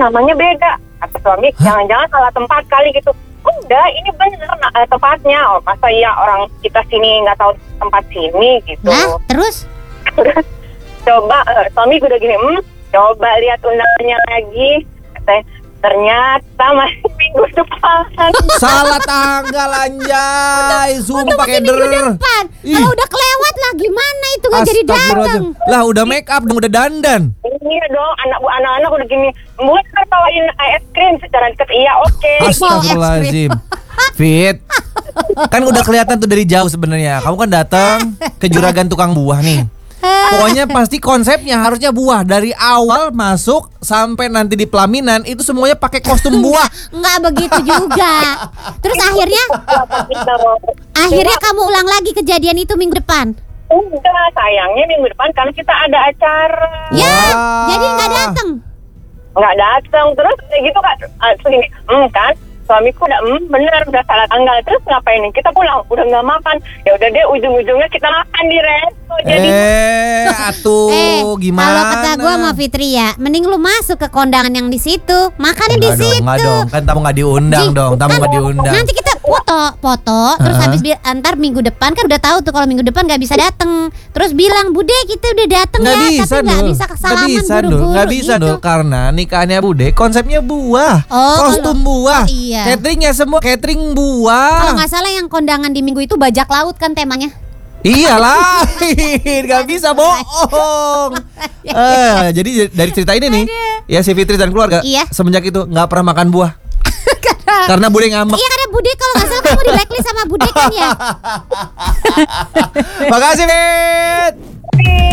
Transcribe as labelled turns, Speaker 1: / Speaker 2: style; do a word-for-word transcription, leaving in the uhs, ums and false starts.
Speaker 1: namanya beda. Kata suami, jangan-jangan salah tempat kali gitu. Udah, ini bener nah, eh, tempatnya. Oh, masa iya orang kita sini nggak tahu tempat sini gitu.
Speaker 2: Nah, terus?
Speaker 1: Coba, eh, suami udah gini, hmm, coba lihat undangannya lagi. Katanya, ternyata masih minggu depan.
Speaker 3: Salah tanggal anjay. Sumpah
Speaker 2: Minggu
Speaker 3: keder.
Speaker 2: depan.
Speaker 3: Ih.
Speaker 2: Kalau udah kelewat lah gimana itu nggak jadi datang.
Speaker 3: Astagfirullahaladzim. Lah udah make up dong, udah dandan.
Speaker 1: Iya dong, anak bu anak-anak udah gini, buat bawain es krim secara deket. Iya, oke.
Speaker 3: Astagfirullahaladzim. Fit. Kan udah kelihatan tuh dari jauh sebenarnya. Kamu kan datang ke juragan tukang buah nih. Pokoknya pasti konsepnya harusnya buah. Dari awal masuk sampai nanti di pelaminan itu semuanya pakai kostum buah.
Speaker 2: Nggak begitu juga. Terus akhirnya Akhirnya kamu ulang lagi kejadian itu minggu depan.
Speaker 1: Udah, sayangnya minggu depan karena kita ada acara.
Speaker 2: Ya,
Speaker 3: Wah.
Speaker 2: jadi nggak datang.
Speaker 1: Nggak datang, terus kayak gitu kan, uh, terus gini, hmm kan, suamiku udah, hmm bener, udah salah tanggal, terus ngapain nih, kita pulang, udah nggak makan, ya udah deh, ujung-ujungnya kita makan di resto, jadi
Speaker 3: Eh, atuh
Speaker 2: Eh,
Speaker 3: gimana?
Speaker 2: kalau kata gue sama Fitri ya, mending lu masuk ke kondangan yang di situ, makannya di
Speaker 3: Enggak dong,
Speaker 2: situ.
Speaker 3: enggak dong, kan tamu nggak diundang
Speaker 2: Ji,
Speaker 3: dong, tamu
Speaker 2: kan
Speaker 3: nggak diundang.
Speaker 2: Nanti kita foto, foto, terus
Speaker 3: Uh-huh.
Speaker 2: habis bi- antar minggu depan kan udah tahu tuh kalau minggu depan nggak bisa datang. Terus bilang, Bude kita udah datang
Speaker 3: Nggak
Speaker 2: ya,
Speaker 3: bisa
Speaker 2: tapi nggak
Speaker 3: Dul,
Speaker 2: bisa
Speaker 3: nggak
Speaker 2: kesalaman
Speaker 3: bisa Dul,
Speaker 2: buru-buru
Speaker 3: nggak bisa
Speaker 2: gitu.
Speaker 3: Dul, karena nikahnya Bude konsepnya buah,
Speaker 2: Oh,
Speaker 3: kostum
Speaker 2: kalau-
Speaker 3: buah,
Speaker 2: oh, iya.
Speaker 3: cateringnya semua catering
Speaker 2: Kalau
Speaker 3: buah.
Speaker 2: nggak salah yang kondangan di minggu itu bajak laut kan temanya.
Speaker 3: Iyalah, nggak bisa bohong. Eh, jadi dari cerita ini nih, ya si Fitri dan keluarga
Speaker 2: Iya.
Speaker 3: semenjak itu nggak pernah makan buah. Karena Bude ngambek.
Speaker 2: Iya karena Bude kalau nggak salah kamu di blacklist sama Bude kan ya.
Speaker 3: Makasih Fit.